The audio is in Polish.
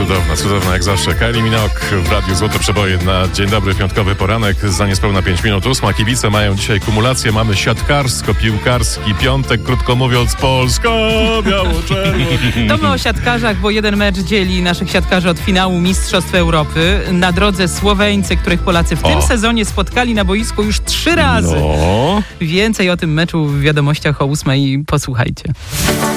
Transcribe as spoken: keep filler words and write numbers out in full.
Cudowna, cudowna jak zawsze. Kylie Minogue w Radiu Złote Przeboje na dzień dobry, piątkowy poranek. Za niespełna pięć minut ósma. Kibice mają dzisiaj kumulację. Mamy siatkarsko-piłkarski piątek, krótko mówiąc Polska biało-czerwona. To my o siatkarzach, bo jeden mecz dzieli naszych siatkarzy od finału Mistrzostw Europy. Na drodze Słoweńcy, których Polacy w o. tym sezonie spotkali na boisku już trzy razy. No. Więcej o tym meczu w wiadomościach o ósmej. Posłuchajcie.